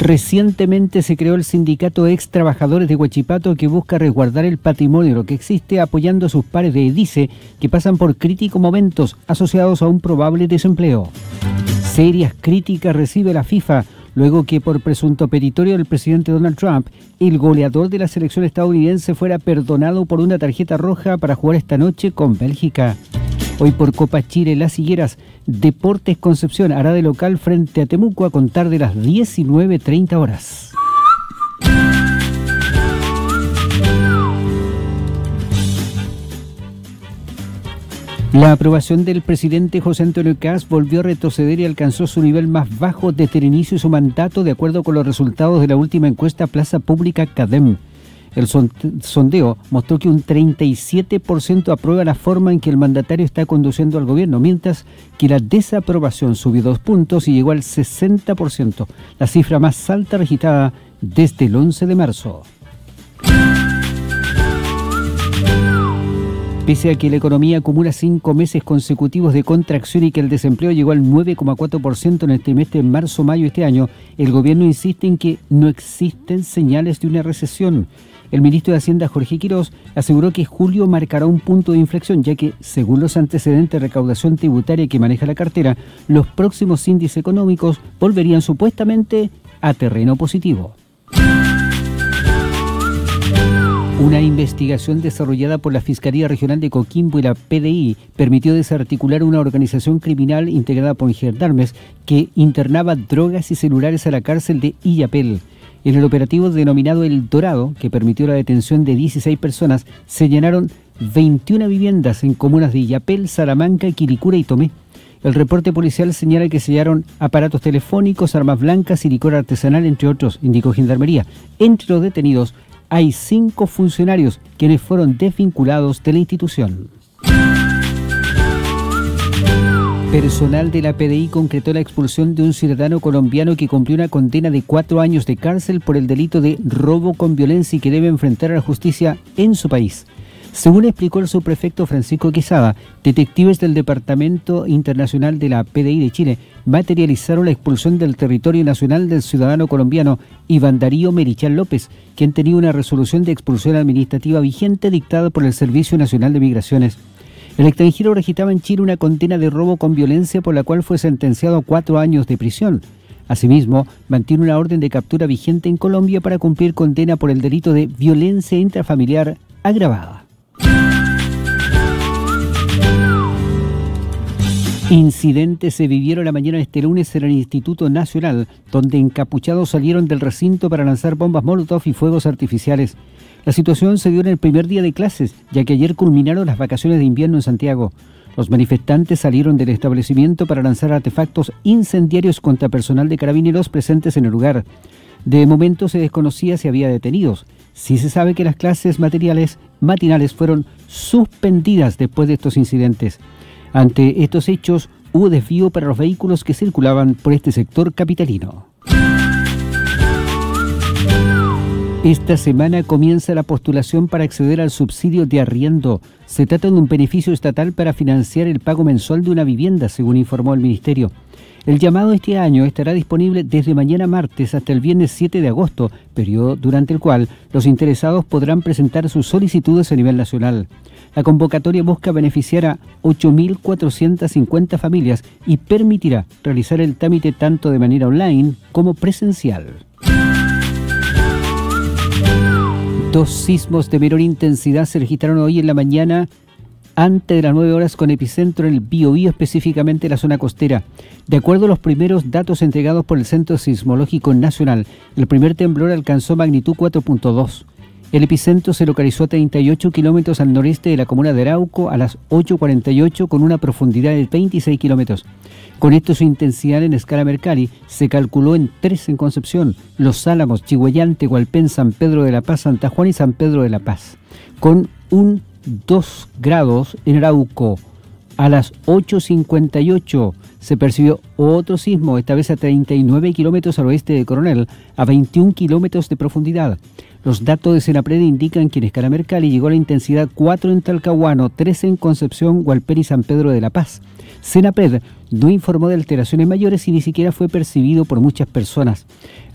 Recientemente se creó el sindicato de ex trabajadores de Huachipato que busca resguardar el patrimonio que existe apoyando a sus pares de EDICE que pasan por críticos momentos asociados a un probable desempleo. Serias críticas recibe la FIFA luego que por presunto peritorio del presidente Donald Trump, el goleador de la selección estadounidense fuera perdonado por una tarjeta roja para jugar esta noche con Bélgica. Hoy por Copa Chile, Las Higueras, Deportes Concepción hará de local frente a Temuco a contar de las 19:30 horas. La aprobación del presidente José Antonio Kast volvió a retroceder y alcanzó su nivel más bajo desde el inicio de su mandato, de acuerdo con los resultados de la última encuesta Plaza Pública CADEM. El sondeo mostró que un 37% aprueba la forma en que el mandatario está conduciendo al gobierno, mientras que la desaprobación subió 2 puntos y llegó al 60%, la cifra más alta registrada desde el 11 de marzo. Pese a que la economía acumula 5 meses consecutivos de contracción y que el desempleo llegó al 9,4% en el trimestre de marzo-mayo de este año, el gobierno insiste en que no existen señales de una recesión. El ministro de Hacienda, Jorge Quirós, aseguró que julio marcará un punto de inflexión, ya que, según los antecedentes de recaudación tributaria que maneja la cartera, los próximos índices económicos volverían supuestamente a terreno positivo. Una investigación desarrollada por la Fiscalía Regional de Coquimbo y la PDI permitió desarticular una organización criminal integrada por gendarmes que internaba drogas y celulares a la cárcel de Illapel. En el operativo denominado El Dorado, que permitió la detención de 16 personas, se allanaron 21 viviendas en comunas de Illapel, Salamanca, Quilicura y Tomé. El reporte policial señala que se hallaron aparatos telefónicos, armas blancas y licor artesanal, entre otros, indicó Gendarmería. Entre los detenidos hay 5 funcionarios quienes fueron desvinculados de la institución. Personal de la PDI concretó la expulsión de un ciudadano colombiano que cumplió una condena de 4 años de cárcel por el delito de robo con violencia y que debe enfrentar a la justicia en su país. Según explicó el subprefecto Francisco Quesada, detectives del Departamento Internacional de la PDI de Chile materializaron la expulsión del territorio nacional del ciudadano colombiano Iván Darío Merichal López, quien tenía una resolución de expulsión administrativa vigente dictada por el Servicio Nacional de Migraciones. El extranjero registraba en Chile una condena de robo con violencia por la cual fue sentenciado a 4 años de prisión. Asimismo, mantiene una orden de captura vigente en Colombia para cumplir condena por el delito de violencia intrafamiliar agravada. Incidentes se vivieron la mañana de este lunes en el Instituto Nacional, donde encapuchados salieron del recinto para lanzar bombas Molotov y fuegos artificiales. La situación se dio en el primer día de clases, ya que ayer culminaron las vacaciones de invierno en Santiago. Los manifestantes salieron del establecimiento para lanzar artefactos incendiarios contra personal de carabineros presentes en el lugar. De momento se desconocía si había detenidos. Sí se sabe que las clases matinales fueron suspendidas después de estos incidentes. Ante estos hechos, hubo desvío para los vehículos que circulaban por este sector capitalino. Esta semana comienza la postulación para acceder al subsidio de arriendo. Se trata de un beneficio estatal para financiar el pago mensual de una vivienda, según informó el Ministerio. El llamado este año estará disponible desde mañana martes hasta el viernes 7 de agosto, periodo durante el cual los interesados podrán presentar sus solicitudes a nivel nacional. La convocatoria busca beneficiar a 8.450 familias y permitirá realizar el trámite tanto de manera online como presencial. 2 sismos de menor intensidad se registraron hoy en la mañana antes de las 9 horas con epicentro en el Biobío, específicamente en la zona costera. De acuerdo a los primeros datos entregados por el Centro Sismológico Nacional, el primer temblor alcanzó magnitud 4.2. El epicentro se localizó a 38 kilómetros al noreste de la comuna de Arauco a las 8:48 con una profundidad de 26 kilómetros. Con esto su intensidad en escala Mercalli se calculó en 3 en Concepción, Los Álamos, Chihuayante, Hualpén, San Pedro de la Paz, Santa Juana y San Pedro de la Paz. Con un 2 grados en Arauco. A las 8:58 se percibió otro sismo, esta vez a 39 kilómetros al oeste de Coronel, a 21 kilómetros de profundidad. Los datos de Senapred indican que en escala Mercalli llegó a la intensidad 4 en Talcahuano, 3 en Concepción, Hualpén y San Pedro de la Paz. Senapred no informó de alteraciones mayores y ni siquiera fue percibido por muchas personas.